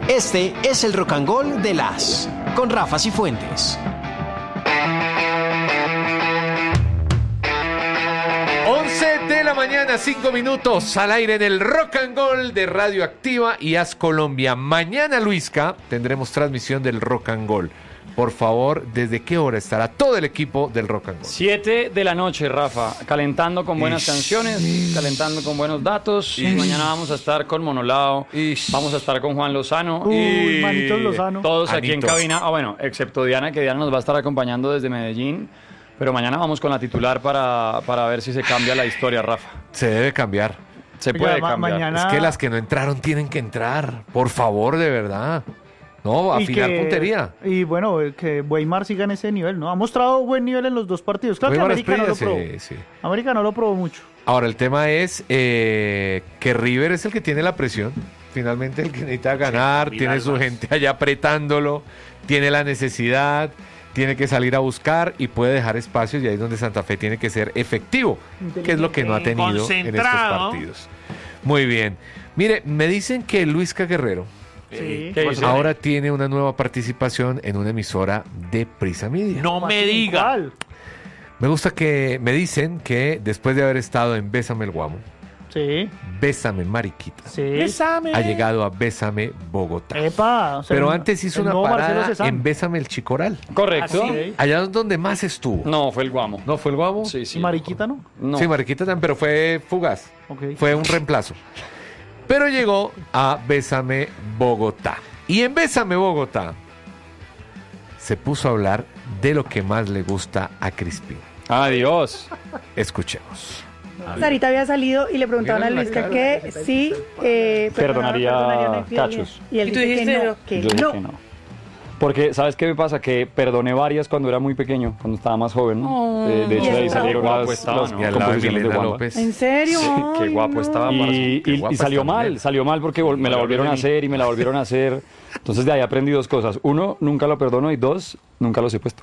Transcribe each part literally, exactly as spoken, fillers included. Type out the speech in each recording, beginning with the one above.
Este es el Rock and Roll de las con Rafa Cifuentes. once de la mañana, cinco minutos al aire en el Rock and Roll de Radio Activa y As Colombia. Mañana, Luisca, tendremos transmisión del Rock and Roll. Por favor, ¿desde qué hora estará todo el equipo del Rock and Roll? Siete de la noche, Rafa, calentando con buenas Ish. canciones, Ish. calentando con buenos datos. Ish. Mañana vamos a estar con Monolao, Ish. vamos a estar con Juan Lozano. Uy, y manitos Lozano. Todos Anitos. aquí en cabina. Ah, bueno, excepto Diana, que Diana nos va a estar acompañando desde Medellín. Pero mañana vamos con la titular para, para ver si se cambia la historia, Rafa. Se debe cambiar. Se Oiga, puede ma- cambiar. mañana- Es que las que no entraron tienen que entrar. Por favor, de verdad. No, Y afinar que- puntería. Y bueno, eh, que Weimar siga en ese nivel, ¿no? Ha mostrado buen nivel en los dos partidos. Claro Weimar que América no lo Asprilla, probó. sí, sí. América no lo probó mucho. Ahora, el tema es eh, que River es el que tiene la presión. Finalmente, el que necesita ganar, tiene su gente allá apretándolo, tiene la necesidad, tiene que salir a buscar y puede dejar espacios, y ahí es donde Santa Fe tiene que ser efectivo, que es lo que no ha tenido en estos Concentrado. partidos. Muy bien. Mire, me dicen que Luisca Guerrero Sí. ¿Qué dice? ahora tiene una nueva participación en una emisora de Prisa Media. No me diga. ¿Cuál? Me gusta que me dicen que después de haber estado en Bésame el Guamo, Sí, Bésame Mariquita, sí. Bésame. ha llegado a Bésame Bogotá. Epa, o sea, Pero el- antes hizo el una nuevo Marcelo parada Cezanne. en Bésame el Chicoral. Correcto. Ah, sí. Allá es donde más estuvo. No, fue el Guamo. ¿No fue el Guamo? Sí, ¿Y sí. Mariquita no? No. Sí, Mariquita también, pero fue fugaz. Ok. Fue un reemplazo. Pero llegó a Bésame Bogotá. Y en Bésame Bogotá se puso a hablar de lo que más le gusta a Crispín. Adiós. Escuchemos. Sarita había salido y le preguntaban a Mírala, Luisca claro. que sí eh, Perdonaría una infidelidad. cachos. Y él ¿Y tú dice que dijiste no, no? que Yo dije no. que no. Porque, ¿sabes qué me pasa? Que perdoné varias cuando era muy pequeño, cuando estaba más joven, ¿no? Eh, de hecho, de ahí Qué salieron guapo las, estaba, las ¿no? Y al lado de composiciones de Milena Wamba. López. ¿En serio? Sí, Ay, qué guapo no. estaba. Qué Y, y- guapa y salió está mal, Milena. salió mal porque vol- me la volvieron a hacer y me la volvieron a hacer. Entonces de ahí aprendí dos cosas. Uno, nunca lo perdono y dos, nunca los he puesto.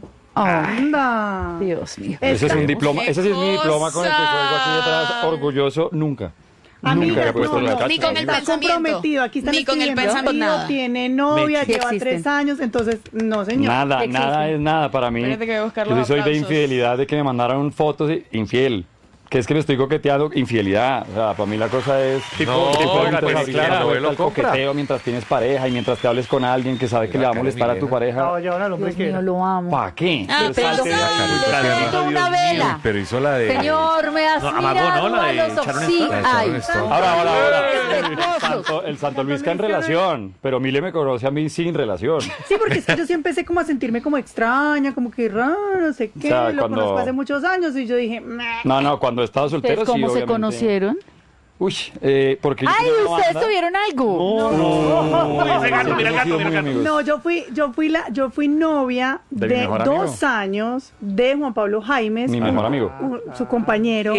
Anda. Dios mío. Ese es un Esta- diploma, ¡Qué ese sí es mi diploma con el que cosa! juego aquí detrás, orgulloso, nunca. Amiga, nunca he puesto no, los no, cachos. Ni con el Está pensamiento. comprometido, aquí están Ni con el escribiendo, pensamiento, marido nada. tiene novia, Sí lleva existen. tres años, entonces, no señor. Nada, que nada existen. es nada para mí. Espérate que voy a buscar Yo los sí soy de aplausos. infidelidad, de que me mandaron fotos de infiel. Que es que me estoy coqueteando, infidelidad. O sea, para mí la cosa es tipo, No, tipo pues, mientras claro, hablas, lo el compra. coqueteo mientras tienes pareja y mientras te hables con alguien que sabe que La le va a cara de molestar a tu Milena. pareja. No, llevan al hombre Dios que mío, era. lo amo. ¿Para qué? Ah, Entonces, pero salte de ahí. Carita, Necesito una Dios mío, vela. pero hizo la de... Señor, me has No, amagó, mirado ¿no? La a de los ojos. Sharon Sí, Stone. ay. Sharon Stone. Ahora, ahora, ahora. El Respetuosos. santo, el santo Luisca en relación, pero Mile me conoce a mí sin relación. Sí, porque es que yo sí empecé como a sentirme como extraña, como que raro, no sé qué, sea, lo cuando- conozco hace muchos años y yo dije, "Meh". No, no, cuando he estado soltero, ¿Ustedes sí, cómo se obviamente. conocieron? Uy, eh, porque yo ¡Ay, tenía una ustedes banda. tuvieron algo! No, Ese gato, mira el gato, hemos sido mira el muy gato. amigos. No, yo fui, yo fui la, yo fui novia ¿De mi de mejor dos amigo? años de Juan Pablo Jaimes, Mi un- mejor amigo. un- su compañero.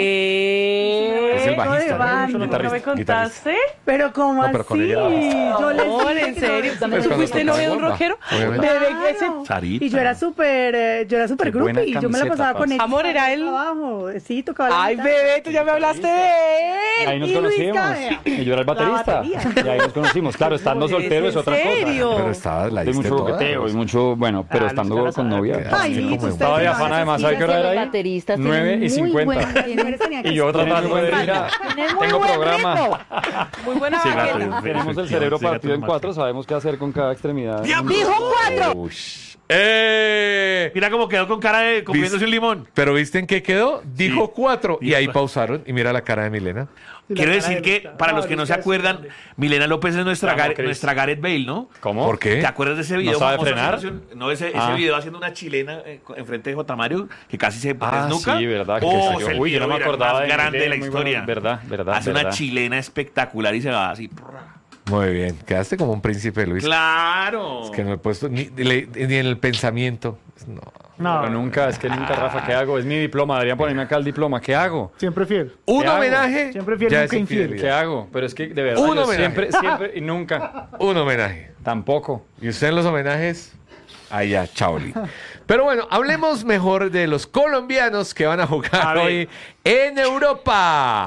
¿Qué? Es el bajista, de ¿no? banda. ¿No me Guitarrista, contaste? Pero como No, pero así, con ella era bajista. yo les Amor, dije ¿en que serio? no- Pues ¿Tú cuando fuiste tocaba novia de un bomba, rockero? obviamente. Bebé, ese- Sarita. y yo era súper, eh, yo era súper Qué buena groupie y yo me la camiseta, pasaba con Paz. él. Amor, ¿era él? Abajo, sí, tocaba la Ay, guitarra. bebé, tú ya me hablaste de él. Ahí nos y Luis conocimos. Cadea. Y yo era el La baterista. batería. Y ahí nos conocimos. Claro, estando soltero es otra ¿En serio? cosa. Pero estaba la Hay diste mucho toda, coqueteo pues. y mucho, bueno, pero Ah, estando Luis con Cadea. novia. Ay, Sí, listo, como- ustedes Estaba de se van afán, a además, así. ¿sabe qué hora Los era ahí? bateristas nueve tienen y muy cincuenta. buen- tienen- Tenía que Y yo ser- tratando de ir a... tienen muy Tengo buen programa. ritmo. Muy buena Sí, baqueta. gato. Tenemos el cerebro partido en cuatro, sabemos qué hacer con cada extremidad. Dijo cuatro. Ush. ¡Eh! Mira cómo quedó con cara de comiéndose un limón. Pero ¿viste en qué quedó? Dijo Sí. cuatro. Y Dijo ahí cuatro. pausaron. Y mira la cara de Milena. Quiero decir que, para los que no se acuerdan, Milena López es nuestra, Vamos, Gar- Chris. nuestra Gareth Bale, ¿no? ¿Cómo? ¿Por qué? ¿Te acuerdas de ese video? ¿No sabe famoso frenar? haciendo una- No, ese, ese Ah. video haciendo una chilena eh, co- enfrente de J. Mario, que casi se Ah, desnuca. sí, verdad. Que Oh, salió. es el Uy, yo no me video acordaba más de grande de la muy historia. bueno. Verdad, verdad, Hace verdad. una chilena espectacular y se va así. prrra. Muy bien. Quedaste como un príncipe, Luis. ¡Claro! Es que no he puesto ni, ni- ni en el pensamiento. No. No, Pero nunca, es que nunca, Rafa, ¿qué hago? Es mi diploma, deberían ponerme acá el diploma. ¿Qué hago? siempre fiel. Un ¿Qué hago? homenaje. Siempre fiel, ya nunca es infiel. infidelidad. ¿Qué hago? Pero es que, de verdad, Un yo homenaje. siempre, siempre y nunca. Un homenaje. Tampoco. Y usted en los homenajes, allá, chaoli. Pero bueno, hablemos mejor de los colombianos que van a jugar A ver. hoy en Europa.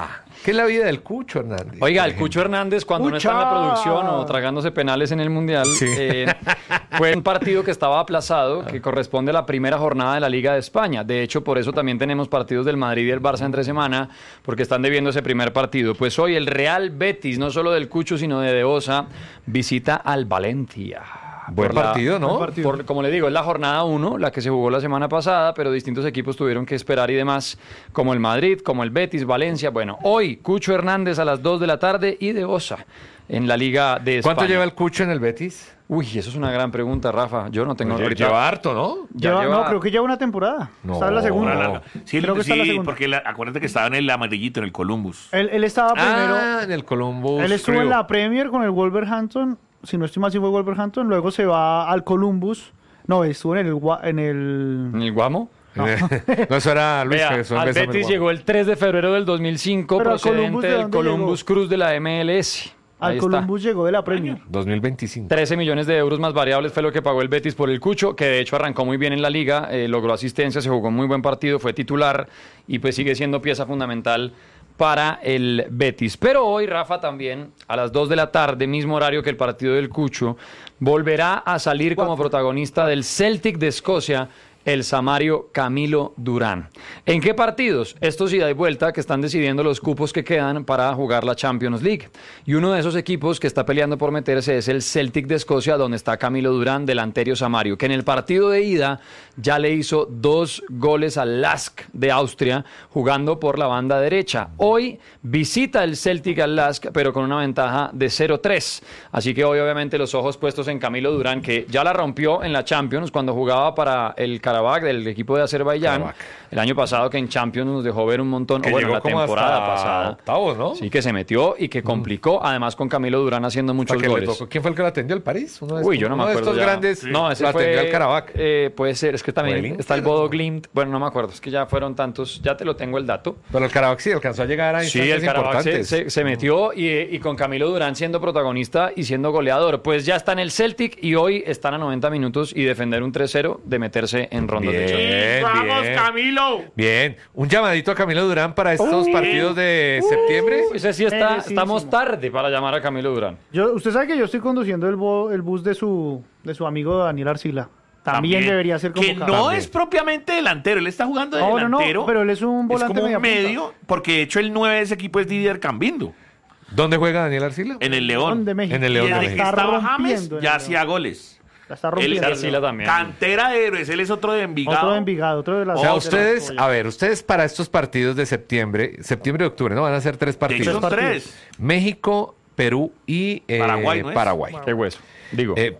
¿Qué es la vida del Cucho Hernández? Oiga, por el Cucho Hernández, cuando no ¡Cucha! está en la producción o tragándose penales en el Mundial, Sí. eh, fue un partido que estaba aplazado, que corresponde a la primera jornada de la Liga de España. De hecho, por eso también tenemos partidos del Madrid y el Barça entre semana, porque están debiendo ese primer partido. Pues hoy el Real Betis, no solo del Cucho, sino de De Osa, visita al Valencia. Buen Por la- partido, ¿no? Buen partido. Por- como le digo, es la jornada uno, la que se jugó la semana pasada, pero distintos equipos tuvieron que esperar y demás, como el Madrid, como el Betis, Valencia. Bueno, hoy Cucho Hernández a las dos de la tarde y De Osa en la Liga de España. ¿Cuánto lleva el Cucho en el Betis? Uy, eso es una gran pregunta, Rafa. Yo no tengo Pues ahorita. lleva harto, ¿no? Ya Lleva- lleva- No, creo que lleva una temporada. No. Está en la segunda. Una larga. Sí, Creo que está en la sí, segunda. porque la- acuérdate que estaba en el amarillito, en el Columbus. Él, él estaba primero. Ah, en el Columbus. Él estuvo en Crew. la Premier con el Wolverhampton. Si no estoy mal, si fue Wolverhampton. Luego se va al Columbus. No, estuvo en el. Gua- En el... ¿En el Guamo? No, eso era Luis. Vea, que eso al Bésame el Betis Guamo. llegó el tres de febrero del dos mil cinco, Pero al procedente Columbus, ¿de del dónde Columbus llegó? Cruz de la M L S. Al Ahí está. Columbus llegó de la Premier. dos mil veinticinco. trece millones de euros más variables fue lo que pagó el Betis por el Cucho, que de hecho arrancó muy bien en la liga, eh, logró asistencia, se jugó un muy buen partido, fue titular y pues sigue siendo pieza fundamental para el Betis. Pero hoy, Rafa, también a las dos de la tarde, mismo horario que el partido del Cucho, volverá a salir como protagonista del Celtic de Escocia el samario Camilo Durán. ¿En qué partidos? Estos ida y vuelta que están decidiendo los cupos que quedan para jugar la Champions League. Y uno de esos equipos que está peleando por meterse es el Celtic de Escocia, donde está Camilo Durán, delantero samario, que en el partido de ida ya le hizo dos goles al Lask de Austria, jugando por la banda derecha. Hoy visita el Celtic al Lask, pero con una ventaja de cero tres. Así que hoy obviamente los ojos puestos en Camilo Durán, que ya la rompió en la Champions cuando jugaba para el Karabakh del equipo de Azerbaiyán. Karabakh. El año pasado que en Champions nos dejó ver un montón, Que o bueno, llegó la como temporada hasta pasada. octavos, ¿no? Sí, que se metió y que complicó, además con Camilo Durán haciendo Hasta muchos que le goles. tocó. ¿Quién fue el que lo atendió? ¿El París? Uno de Uy, estos- yo no me uno acuerdo de estos ya. grandes No, ese lo fue, atendió al Karabakh. eh, puede ser, es que ¿O el también Inter? está el Bodo Glimt. Bueno, no me acuerdo, es que ya fueron tantos, ya te lo tengo el dato. Pero el Karabakh sí alcanzó a llegar a Sí, instancias el Karabakh se, importantes. se- se metió y, y con Camilo Durán siendo protagonista y siendo goleador. Pues ya está en el Celtic y hoy están a noventa minutos y defender un tres cero de meterse en rondas de Champions. Bien, ¡Vamos, bien. Camilo! Bien, un llamadito a Camilo Durán para estos partidos de septiembre. Ese sí está, Merecidísimo. estamos tarde para llamar a Camilo Durán. Yo, usted sabe que yo estoy conduciendo el, bo- el bus de su, de su amigo Daniel Arcila. También, debería ser Que convocado. no También. es propiamente delantero, él está jugando de No, no, no, delantero. pero él es un volante Es como media un punta. medio, porque de hecho el nueve de ese equipo es Didier Cambindo, ¿Dónde juega Daniel Arcila? en el León. de México. En el León y de desde que México. estaba Está James rompiendo en ya el hacía goles. La está Él, rompiendo. Arcila también. Cantera de héroes, él es otro de Envigado. Otro de Envigado, otro de la O sea, de ustedes, la- a ver, ustedes para estos partidos de septiembre, septiembre y octubre, ¿no? Van a ser tres De hecho, partidos. son tres. México, Perú y eh, Paraguay, ¿no es? Paraguay. Qué hueso. Digo, Eh,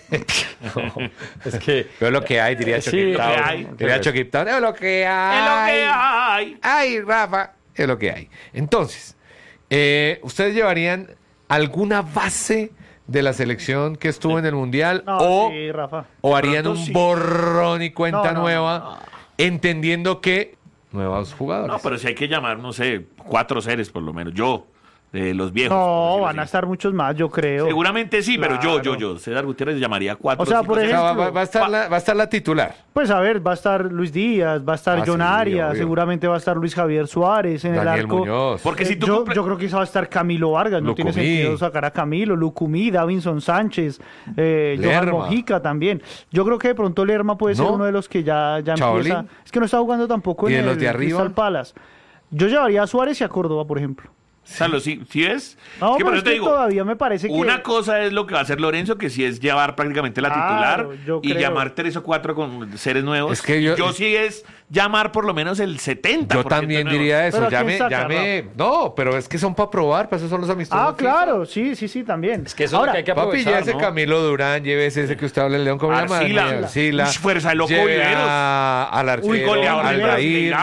es que... Pero es lo que hay, diría Sí, Choquip lo Town. que hay. Diría Choquip Town, es lo que Es hay. lo que hay. Ay, Rafa, es lo que hay. Entonces, eh, ¿ustedes llevarían alguna base de la selección que estuvo en el Mundial No, o, sí, Rafa. o harían pronto un sí. borrón y cuenta No, no, nueva, entendiendo que nuevos jugadores? No, pero si hay que llamar, no sé, cuatro seres por lo menos. Yo, de los viejos. por No, decirlo van a así. estar muchos más, yo creo. Seguramente sí, pero yo, yo, Claro. yo, César Gutiérrez llamaría cuatro. O sea, cinco, por seis. O sea, va, ejemplo, va- va a estar la, va a estar la titular. Pues a ver, va a estar Luis Díaz, va a estar Ah, John sí, Arias, obvio. seguramente va a estar Luis Javier Suárez en el Daniel arco. Muñoz. Porque Eh, si tú yo, cumple- yo creo que va a estar Camilo Vargas, no tiene Lucumí. sentido sacar a Camilo, Lucumí, Davinson Sánchez, eh, Johan Lerma. Mojica también. Yo creo que de pronto Lerma puede ser ¿No? uno de los que ya, ya Chaolín. empieza. Es que no está jugando tampoco ¿Y en de los el de arriba? Crystal Palace. Yo llevaría a Suárez y a Córdoba, por ejemplo. Salo, ¿sí, sí es? No, Es que por pero eso es te que digo, todavía me parece que... una cosa es lo que va a hacer Lorenzo, que sí es llevar prácticamente la Claro, titular yo y creo. llamar tres o cuatro con seres nuevos. Es que yo- sí es llamar por lo menos el setenta. Yo también diría eso. Pero ¿a quién Llame, saca, llame. No, pero es que son para probar, para eso son los amistosos. Ah, FIFA. claro, sí, sí, sí, también. Es que eso es Ahora, lo que hay que Papi, aprovechar, llévese ¿no? Camilo Durán, llévese ese que usted habla, el León, ¿cómo se llama? Arcila. Daniel Arcila. Uy, fuerza de loco Lleve Viveros. a- al Uy, arquero, goleador al Viveros, Aldair. Leilán.